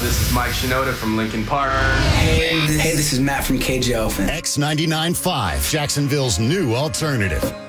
this is Mike Shinoda from Linkin Park. Hey, this is Matt from Cage the Elephant. X99.5, Jacksonville's new alternative.